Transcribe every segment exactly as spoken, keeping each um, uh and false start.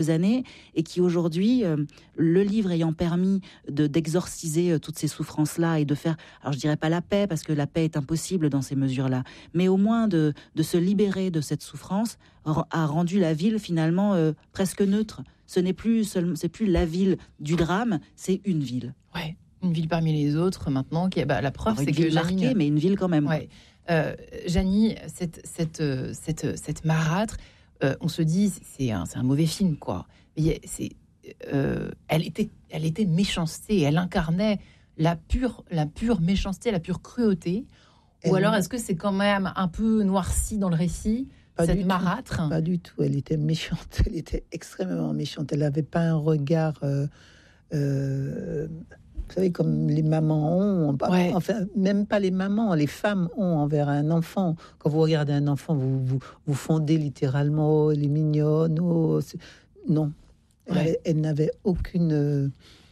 années et qui aujourd'hui, euh, le livre ayant permis de, d'exorciser euh, toutes ces souffrances-là et de faire, alors je dirais pas la paix parce que la paix est impossible dans ces mesures-là, mais au moins de, de se libérer de cette souffrance, a rendu la ville finalement euh, presque neutre. Ce n'est plus seul, c'est plus la ville du drame, c'est une ville. Ouais, une ville parmi les autres maintenant. Qui, bah, la preuve, alors, c'est une que ville marquée, Janine... mais une ville quand même. Ouais. Euh, Janie, cette, cette, cette, cette marâtre, euh, on se dit c'est un, c'est un mauvais film, quoi. Mais c'est, euh, elle était, elle était méchanceté, elle incarnait la pure, la pure méchanceté, la pure cruauté. Elle... Ou alors est-ce que c'est quand même un peu noirci dans le récit? Pas cette du marâtre tout, Pas du tout. Elle était méchante. Elle était extrêmement méchante. Elle n'avait pas un regard, euh, euh, vous savez, comme les mamans ont. Ouais. Enfin, même pas les mamans, les femmes ont envers un enfant. Quand vous regardez un enfant, vous vous, vous fondez littéralement. Oh, elle est mignonne. Oh, c'est... Non. Elle, ouais. avait, elle n'avait aucune. Euh,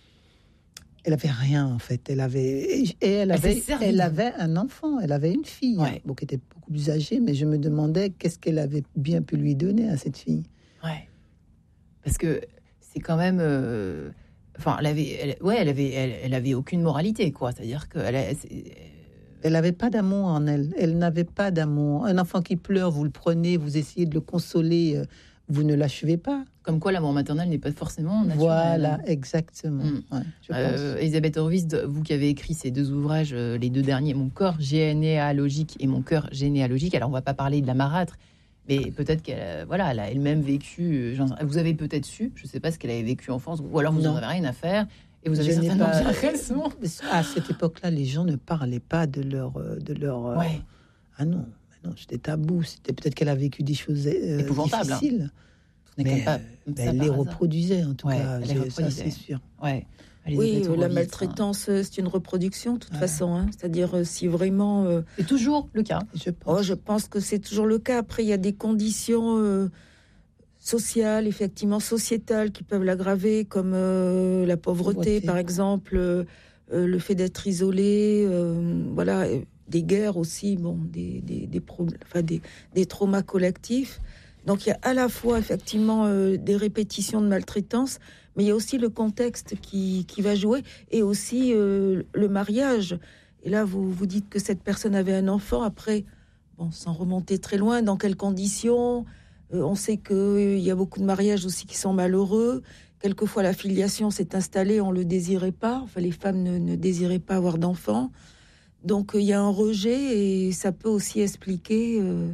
elle avait rien en fait. Elle avait et elle avait, elle, elle avait un enfant. Elle avait une fille, ouais. hein, bon, qui était beaucoup plus âgée, mais je me demandais qu'est-ce qu'elle avait bien pu lui donner à cette fille. Ouais. Parce que c'est quand même. Euh, enfin, elle avait, elle, ouais, elle avait, elle, elle avait aucune moralité, quoi. C'est-à-dire que elle, elle, elle avait pas d'amour en elle. Elle n'avait pas d'amour. Un enfant qui pleure, vous le prenez, vous essayez de le consoler. Euh, Vous ne l'achevez pas. Comme quoi, l'amour maternel n'est pas forcément naturel. Voilà, exactement. Mmh. Ouais, je euh, pense. Elisabeth Horowitz, vous qui avez écrit ces deux ouvrages, euh, les deux derniers, Mon corps généalogique et Mon cœur généalogique. Alors, on ne va pas parler de la marâtre, mais peut-être qu'elle, euh, voilà, elle a elle-même vécu. Genre, vous avez peut-être su, je ne sais pas ce qu'elle avait vécu en France, ou alors vous n'en avez rien à faire. Et vous avez je certainement pas... bien raison. À cette époque-là, les gens ne parlaient pas de leur, de leur. Ouais. Ah non, non, c'était tabou. C'était peut-être qu'elle a vécu des choses euh, épouvantables. Difficiles. Hein. Mais pas, euh, elle les reproduisait, en tout ouais, cas, j'ai, ça c'est sûr. Ouais. Oui, la maltraitance, hein. C'est une reproduction, de toute ouais. façon. Hein. C'est-à-dire, euh, si vraiment... Euh... C'est toujours le cas, je pense. Oh, je pense que c'est toujours le cas. Après, il y a des conditions euh, sociales, effectivement, sociétales, qui peuvent l'aggraver, comme euh, la pauvreté, pauvreté, par exemple, euh, euh, le fait d'être isolé, euh, voilà, des guerres aussi, bon, des, des, des, problèmes, enfin, des, des traumas collectifs. Donc, il y a à la fois, effectivement, euh, des répétitions de maltraitance, mais il y a aussi le contexte qui, qui va jouer, et aussi euh, le mariage. Et là, vous, vous dites que cette personne avait un enfant. Après, bon, sans remonter très loin, dans quelles conditions ? euh, On sait qu'il euh, y a beaucoup de mariages aussi qui sont malheureux. Quelquefois, la filiation s'est installée, on ne le désirait pas. Enfin, les femmes ne, ne désiraient pas avoir d'enfants. Donc, il euh, y a un rejet, et ça peut aussi expliquer... Euh,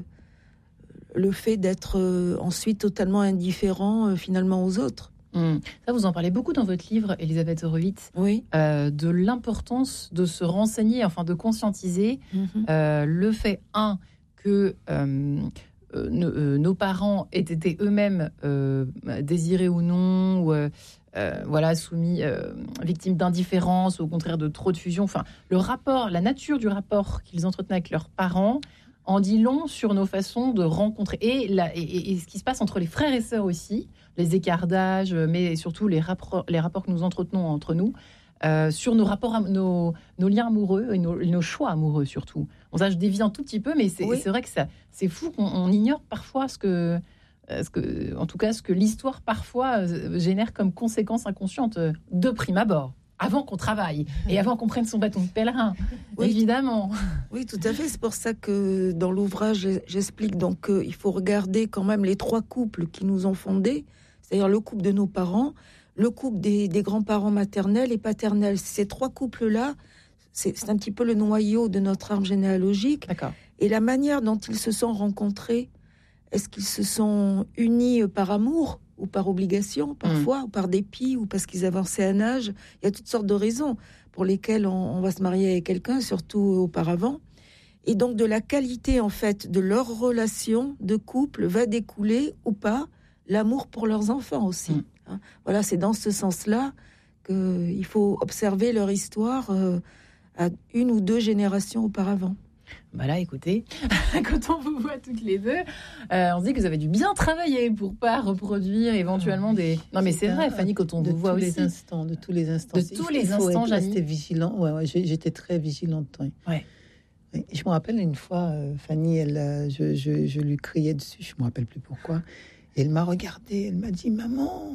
le fait d'être euh, ensuite totalement indifférent euh, finalement aux autres. Mmh. Ça, vous en parlez beaucoup dans votre livre, Elisabeth Horowitz, oui. euh, de l'importance de se renseigner, enfin de conscientiser mmh. euh, le fait, un, que euh, euh, nos, euh, nos parents aient été eux-mêmes euh, désirés ou non, ou euh, euh, voilà, soumis, euh, victimes d'indifférence, ou au contraire de trop de fusion. Enfin, le rapport, la nature du rapport qu'ils entretenaient avec leurs parents en dit long sur nos façons de rencontrer. Et, la, et, et ce qui se passe entre les frères et sœurs aussi, les écarts d'âge, mais surtout les rapports, les rapports que nous entretenons entre nous, euh, sur nos rapports, nos, nos liens amoureux et nos, nos choix amoureux surtout. Bon, ça, je dévie un tout petit peu, mais c'est, oui. c'est vrai que ça, c'est fou qu'on on ignore parfois ce que, ce que, en tout cas, ce que l'histoire parfois génère comme conséquence inconsciente de prime abord. Avant qu'on travaille et avant qu'on prenne son bâton de pèlerin, oui, évidemment. Oui, tout à fait. C'est pour ça que dans l'ouvrage, j'explique donc qu'il faut regarder quand même les trois couples qui nous ont fondés, c'est-à-dire le couple de nos parents, le couple des, des grands-parents maternels et paternels. Ces trois couples-là, c'est, c'est un petit peu le noyau de notre arbre généalogique. D'accord. Et la manière dont ils se sont rencontrés, est-ce qu'ils se sont unis par amour ou par obligation, parfois, mmh. ou par dépit, ou parce qu'ils avançaient un âge. Il y a toutes sortes de raisons pour lesquelles on, on va se marier avec quelqu'un, surtout auparavant. Et donc, de la qualité, en fait, de leur relation de couple va découler, ou pas, l'amour pour leurs enfants aussi. Mmh. Hein, voilà, c'est dans ce sens-là qu'il faut observer leur histoire euh, à une ou deux générations auparavant. Bah là, écoutez, quand on vous voit toutes les deux, euh, on se dit que vous avez dû bien travailler pour pas reproduire éventuellement des. Non, mais c'est, c'est vrai, Fanny, quand on vous voit aussi. De tous les instants, de tous les instants. De tous les instants, Janine. Rester vigilant. Ouais, ouais, j'étais très vigilante. Oui. Ouais. Et je me rappelle une fois, euh, Fanny, elle, je, je, je lui criais dessus. Je me rappelle plus pourquoi. Et elle m'a regardée, elle m'a dit, maman,